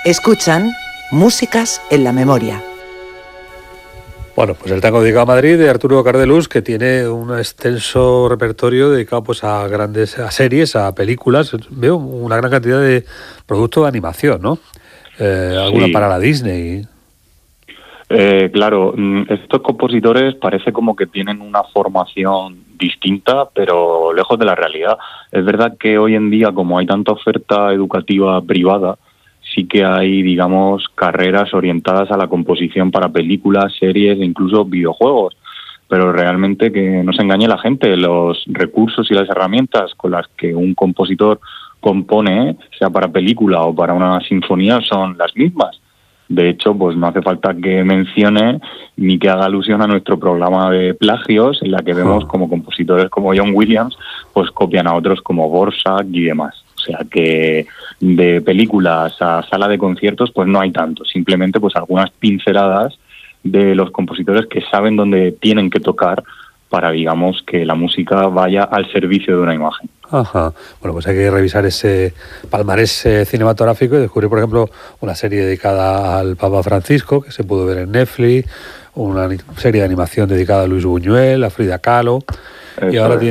Escuchan Músicas en la Memoria. Bueno, pues el tango dedicado a Madrid de Arturo Cardelús, que tiene un extenso repertorio dedicado pues a series, a películas. Veo una gran cantidad de productos de animación, ¿no? Alguna para la Disney. Claro, estos compositores parece como que tienen una formación distinta, pero lejos de la realidad. Es verdad que hoy en día, como hay tanta oferta educativa privada, sí que hay, digamos, carreras orientadas a la composición para películas, series e incluso videojuegos. Pero realmente, que no se engañe la gente, los recursos y las herramientas con las que un compositor compone, sea para película o para una sinfonía, son las mismas. De hecho, pues no hace falta que mencione ni que haga alusión a nuestro programa de plagios, en la que vemos como compositores como John Williams pues copian a otros como Dvořák y demás. O sea que de películas a sala de conciertos pues no hay tanto, simplemente pues algunas pinceladas de los compositores que saben dónde tienen que tocar para, digamos, que la música vaya al servicio de una imagen. Ajá. Bueno, pues hay que revisar ese palmarés cinematográfico y descubrir, por ejemplo, una serie dedicada al Papa Francisco, que se pudo ver en Netflix, una serie de animación dedicada a Luis Buñuel, a Frida Kahlo, y ahora tiene